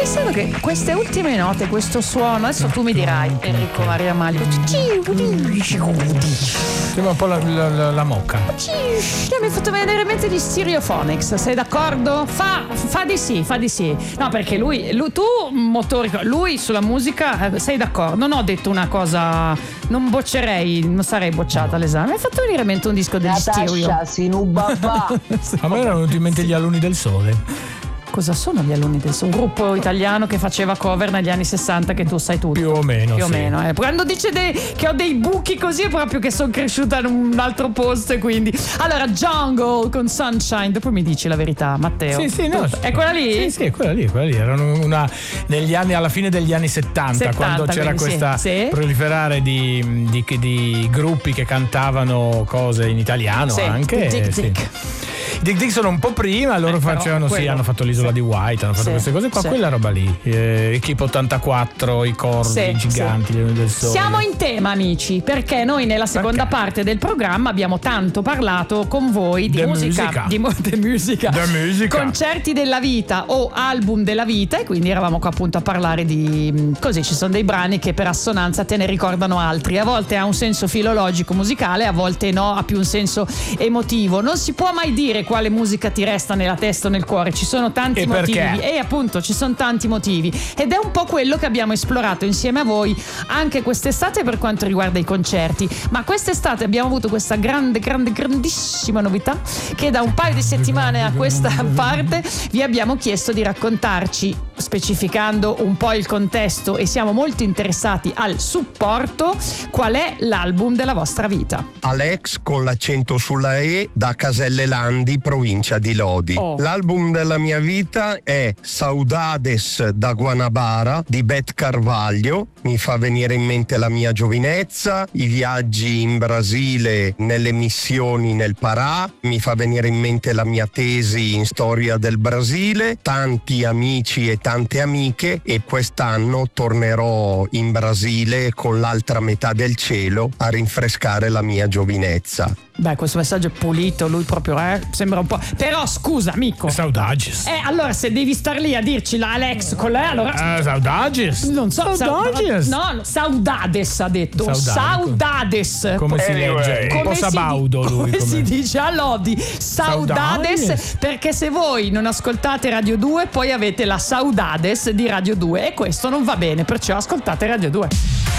pensando che queste ultime note, questo suono, adesso tu mi dirai, Enrico Maria Maglio, sembra un po' la mocca. mi ha fatto vedere in mente di Stereophonics, sei d'accordo? Fa di sì. No, perché lui tu motorico, lui sulla musica, sei d'accordo? Non ho detto una cosa, non sarei bocciata all'esame. Mi ha fatto venire in mente un disco degli Stereo. A me erano venuti in mente gli Alunni del Sole. Cosa sono gli Alunni del Sole? Un gruppo italiano che faceva cover negli anni 60, che tu sai tutto. Più o meno. Quando dice che ho dei buchi così è proprio che sono cresciuta in un altro posto, e quindi. Allora, Jungle con Sunshine, dopo mi dici la verità, Matteo. Sì, no. È quella lì? Sì, è quella lì. Erano negli anni, alla fine degli anni 70 quando c'era questa proliferare di gruppi che cantavano cose in italiano, anche. Dick. Dick Dick sono un po' prima, loro hanno fatto l'Isola di White, hanno fatto queste cose qua, quella roba lì, Equipe 84, i corvi giganti, gli Alunni del Sole. Siamo in tema, amici, perché noi nella seconda parte del programma abbiamo tanto parlato con voi di musica, concerti della vita o album della vita, e quindi eravamo qua appunto a parlare di così, ci sono dei brani che per assonanza te ne ricordano altri, a volte ha un senso filologico musicale, a volte no, ha più un senso emotivo, non si può mai dire quale musica ti resta nella testa o nel cuore, ci sono tanti motivi. Perché? E appunto ci sono tanti motivi, ed è un po' quello che abbiamo esplorato insieme a voi anche quest'estate per quanto riguarda i concerti. Ma quest'estate abbiamo avuto questa grandissima novità, che da un paio di settimane a questa parte vi abbiamo chiesto di raccontarci, specificando un po' il contesto, e siamo molto interessati al supporto, qual è l'album della vostra vita. Alex con l'accento sulla E, da Caselle Landi, provincia di Lodi. L'album della mia vita è Saudades da Guanabara di Beth Carvalho. Mi fa venire in mente la mia giovinezza, i viaggi in Brasile, nelle missioni nel Pará. Mi fa venire in mente la mia tesi in storia del Brasile, tanti amici e tante amiche, e quest'anno tornerò in Brasile con l'altra metà del cielo a rinfrescare la mia giovinezza. Beh, questo messaggio è pulito, lui proprio sembra un po'. Però scusa, amico. Saudages. Allora se devi star lì a dirci la Alex con lei, allora. Saudages. Non so. Saudages. No, Saudades ha detto. Saudades. Come si legge? Un po' sabaudo lui. Come si dice a Lodi? Saudades. Perché se voi non ascoltate Radio 2, poi avete la Saudades di Radio 2, e questo non va bene, perciò ascoltate Radio 2.